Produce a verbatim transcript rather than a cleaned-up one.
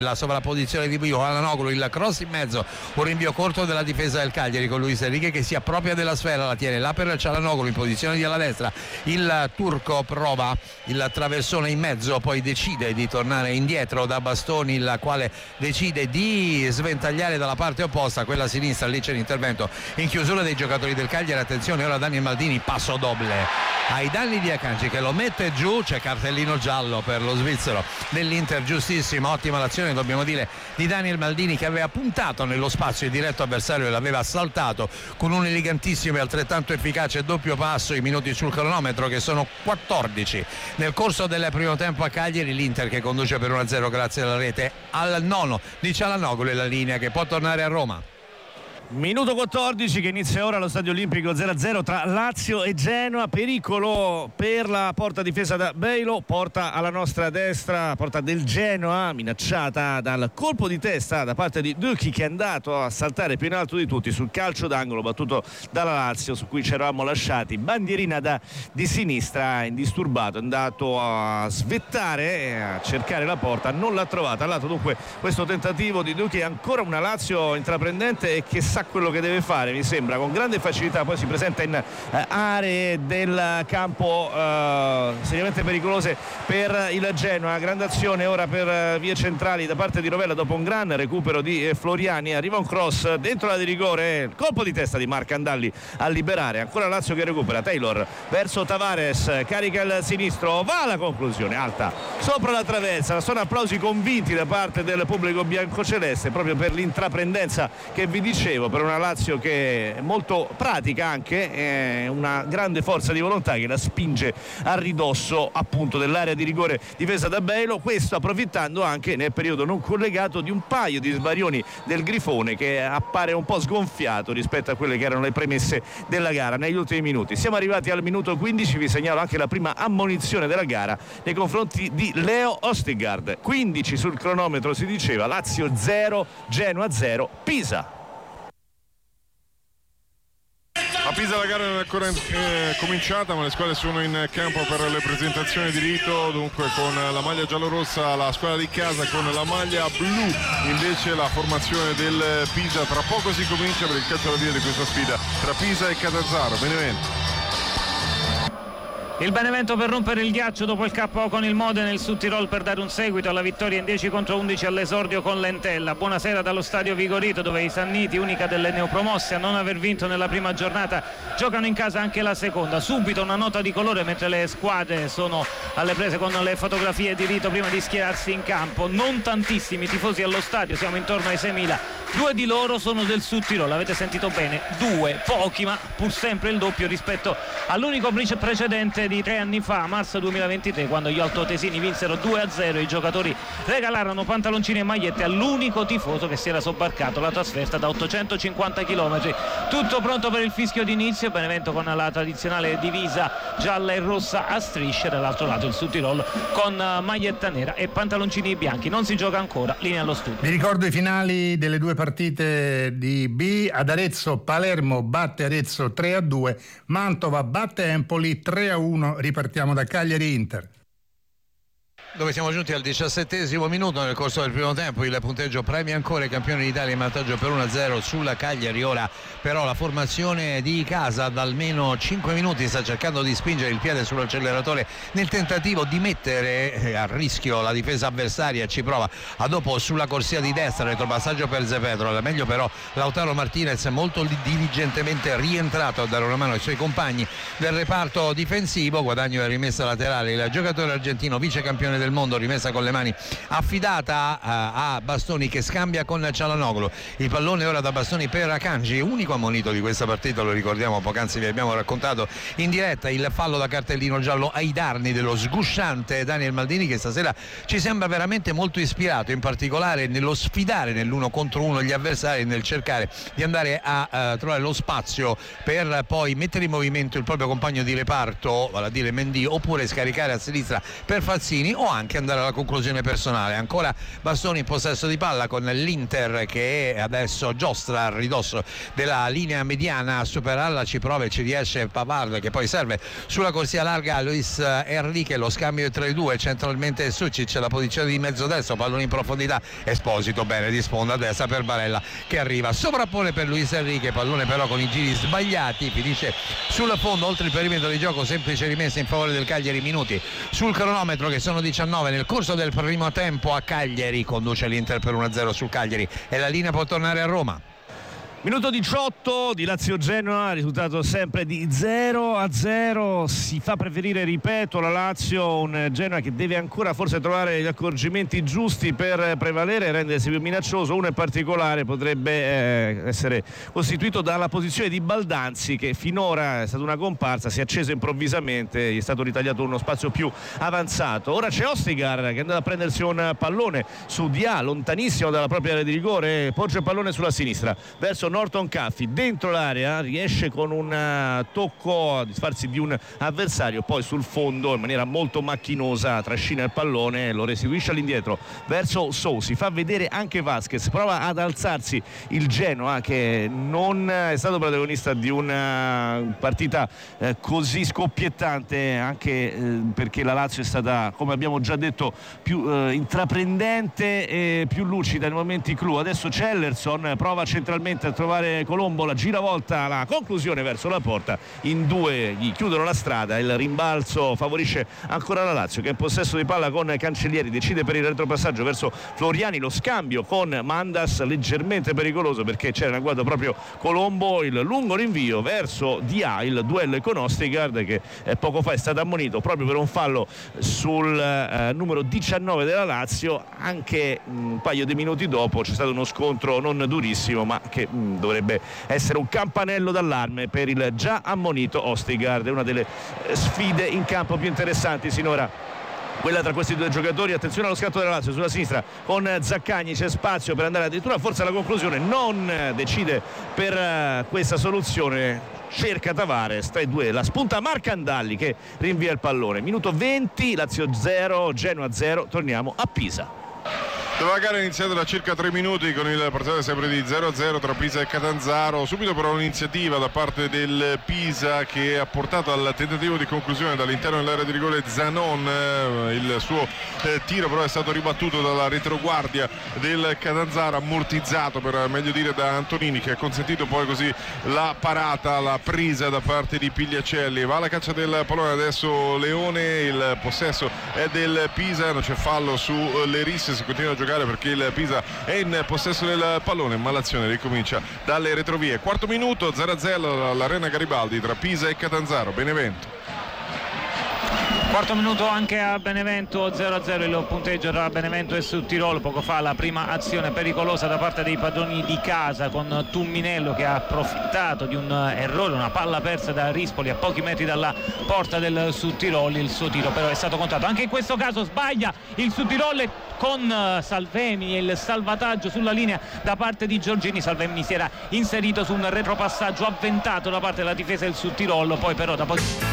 la sovrapposizione di Calhanoglu, il cross in mezzo, un rinvio corto della difesa del Cagliari con Luis Enrique che si appropria della sfera, la tiene là per Calhanoglu in posizione di alla destra, il turco prova il traversone in mezzo, poi decide di tornare indietro da Bastoni, il quale decide di sventagliare dalla parte opposta, quella sinistra. Lì c'è l'intervento in chiusura dei giocatori del Cagliari. Attenzione ora Daniel Maldini, passo doble ai danni di Akanji che lo mette giù, c'è cartellino giallo per lo svizzero dell'Inter, giustissimo, ottima l'azione dobbiamo dire di Daniel Maldini che aveva puntato nello spazio il diretto avversario e l'aveva saltato con un elegantissimo e altrettanto efficace doppio passo. I minuti sul cronometro che sono quattordici nel corso del primo tempo a Cagliari, l'Inter che conduce per uno a zero grazie alla rete al nono di Calhanoglu e la linea che può tornare a Roma. Minuto quattordici che inizia ora allo Stadio Olimpico, zero a zero tra Lazio e Genoa. Pericolo per la porta difesa da Beilo, porta alla nostra destra, porta del Genoa minacciata dal colpo di testa da parte di Ducchi che è andato a saltare più in alto di tutti sul calcio d'angolo battuto dalla Lazio su cui ci eravamo lasciati. Bandierina da, di sinistra, indisturbato, è andato a svettare, a cercare la porta, non l'ha trovata. Al lato dunque questo tentativo di Ducchi, ancora una Lazio intraprendente e che sa quello che deve fare, mi sembra, con grande facilità. Poi si presenta in eh, aree del campo eh, seriamente pericolose per il Genoa. Grande azione ora per eh, vie centrali da parte di Rovella dopo un gran recupero di eh, Floriani. Arriva un cross dentro la di rigore, colpo di testa di Marc Andalli a liberare. Ancora Lazio che recupera, Taylor verso Tavares, carica il sinistro, va alla conclusione, alta sopra la traversa. Sono applausi convinti da parte del pubblico biancoceleste proprio per l'intraprendenza che vi dicevo, per una Lazio che è molto pratica anche, eh, una grande forza di volontà che la spinge a ridosso appunto dell'area di rigore difesa da Beilo, questo approfittando anche nel periodo non collegato di un paio di sbarioni del Grifone che appare un po' sgonfiato rispetto a quelle che erano le premesse della gara negli ultimi minuti. Siamo arrivati al minuto quindici, vi segnalo anche la prima ammonizione della gara nei confronti di Leo Ostigard. Quindici sul cronometro, si diceva. Lazio zero, Genoa zero, Pisa. A Pisa la gara non è ancora eh, cominciata, ma le squadre sono in campo per le presentazioni di rito. Dunque con la maglia giallorossa la squadra di casa, con la maglia blu invece la formazione del Pisa. Tra poco si comincia per il calcio alla via di questa sfida tra Pisa e Catanzaro. Benevento. Il Benevento per rompere il ghiaccio dopo il K O con il Modena, il Sud Tirol per dare un seguito alla vittoria in dieci contro undici all'esordio con Lentella. Buonasera dallo stadio Vigorito, dove i Sanniti, unica delle neopromosse a non aver vinto nella prima giornata, giocano in casa anche la seconda. Subito una nota di colore mentre le squadre sono alle prese con le fotografie di rito prima di schierarsi in campo. Non tantissimi tifosi allo stadio, siamo intorno ai seimila. Due di loro sono del Sud Tirol, avete sentito bene, due, pochi, ma pur sempre il doppio rispetto all'unico precedente di tre anni fa, marzo duemilaventitré, quando gli altoatesini vinsero due a zero. I giocatori regalarono pantaloncini e magliette all'unico tifoso che si era sobbarcato la trasferta da ottocentocinquanta chilometri. Tutto pronto per il fischio d'inizio, Benevento con la tradizionale divisa gialla e rossa a strisce, dall'altro lato il Sud Tirol con maglietta nera e pantaloncini bianchi. Non si gioca ancora, linea allo studio. Vi ricordo i finali delle due partite di B. Ad Arezzo Palermo batte Arezzo tre a due, Mantova batte Empoli tre a uno. Ripartiamo da Cagliari Inter, dove siamo giunti al diciassettesimo minuto. Nel corso del primo tempo il punteggio premia ancora i campioni d'Italia in vantaggio per uno a zero sulla Cagliari. Ora però la formazione di casa da almeno cinque minuti sta cercando di spingere il piede sull'acceleratore nel tentativo di mettere a rischio la difesa avversaria. Ci prova a dopo sulla corsia di destra, retropassaggio per Zepetro. Alla meglio però Lautaro Martinez, molto diligentemente rientrato a dare una mano ai suoi compagni del reparto difensivo. Guadagno e rimessa laterale, il giocatore argentino vice campione del mondo, rimessa con le mani affidata a, a Bastoni che scambia con Calhanoglu. Il pallone ora da Bastoni per Akanji, unico ammonito di questa partita, lo ricordiamo, poc'anzi vi abbiamo raccontato in diretta il fallo da cartellino giallo ai danni dello sgusciante Daniel Maldini, che stasera ci sembra veramente molto ispirato, in particolare nello sfidare nell'uno contro uno gli avversari, nel cercare di andare a uh, trovare lo spazio per poi mettere in movimento il proprio compagno di reparto, vale a dire Mendy, oppure scaricare a sinistra per Fazzini, o anche andare alla conclusione personale. Ancora Bastoni in possesso di palla con l'Inter che adesso giostra a ridosso della linea mediana, a superarla ci prova e ci riesce Pavard, che poi serve sulla corsia larga a Luis Enrique. Lo scambio tra i due, centralmente Sucic, la posizione di mezzo destro, pallone in profondità, Esposito bene di sponda a destra per Barella che arriva, sovrappone per Luis Enrique, pallone però con i giri sbagliati, finisce sul fondo oltre il perimetro di gioco, semplice rimessa in favore del Cagliari. Minuti sul cronometro che sono diciannove. Nel corso del primo tempo a Cagliari conduce l'Inter per uno a zero sul Cagliari e la linea può tornare a Roma. Minuto diciotto di Lazio-Genoa, risultato sempre di zero a zero. Si fa preferire, ripeto, la Lazio, un Genoa che deve ancora forse trovare gli accorgimenti giusti per prevalere e rendersi più minaccioso. Uno in particolare potrebbe eh, essere costituito dalla posizione di Baldanzi, che finora è stata una comparsa, si è acceso improvvisamente, gli è stato ritagliato uno spazio più avanzato. Ora c'è Ostigar che è andato a prendersi un pallone su Dia, lontanissimo dalla propria area di rigore, poggia il pallone sulla sinistra verso Norton Caffi, dentro l'area riesce con un tocco a disfarsi di un avversario, poi sul fondo in maniera molto macchinosa trascina il pallone e lo restituisce all'indietro verso Sousi. Fa vedere anche Vasquez, prova ad alzarsi il Genoa che non è stato protagonista di una partita eh, così scoppiettante, anche eh, perché la Lazio è stata, come abbiamo già detto, più eh, intraprendente e più lucida nei momenti clou. Adesso Cellerson prova centralmente a trovare Colombo, la giravolta, la conclusione verso la porta, in due gli chiudono la strada, il rimbalzo favorisce ancora la Lazio che è in possesso di palla con Cancellieri, decide per il retropassaggio verso Floriani, lo scambio con Mandas leggermente pericoloso perché c'era in agguato proprio Colombo, il lungo rinvio verso Dia, il duello con Ostigard che eh, poco fa è stato ammonito proprio per un fallo sul eh, numero diciannove della Lazio. Anche mh, un paio di minuti dopo c'è stato uno scontro non durissimo ma che mh, dovrebbe essere un campanello d'allarme per il già ammonito Ostigard. È una delle sfide in campo più interessanti sinora, quella tra questi due giocatori. Attenzione allo scatto della Lazio sulla sinistra con Zaccagni, c'è spazio per andare addirittura forse alla conclusione, non decide per questa soluzione, cerca Tavares tra i due, la spunta Marcandalli che rinvia il pallone. Minuto venti, Lazio zero, Genoa zero. Torniamo a Pisa. La gara è iniziata da circa tre minuti con il parziale sempre di zero a zero tra Pisa e Catanzaro. Subito però un'iniziativa da parte del Pisa che ha portato al tentativo di conclusione dall'interno dell'area di rigore Zanon. Il suo eh, tiro però è stato ribattuto dalla retroguardia del Catanzaro, ammortizzato per meglio dire da Antonini, che ha consentito poi così la parata, la presa da parte di Pigliacelli. Va alla caccia del pallone adesso Leone, il possesso è del Pisa, non c'è fallo su Leris, si continua a giocare perché il Pisa è in possesso del pallone, ma l'azione ricomincia dalle retrovie. Quarto minuto, zero a zero all'Arena Garibaldi tra Pisa e Catanzaro. Benevento. Quarto minuto anche a Benevento, zero a zero il punteggio tra Benevento e Sudtirolo. Poco fa la prima azione pericolosa da parte dei padroni di casa con Tumminello che ha approfittato di un errore, una palla persa da Rispoli a pochi metri dalla porta del Sudtirolo. Il suo tiro però è stato contato, anche in questo caso sbaglia il Sudtirolo con Salvemi e il salvataggio sulla linea da parte di Giorgini. Salvemi si era inserito su un retropassaggio avventato da parte della difesa del Sudtirolo, poi però da pochi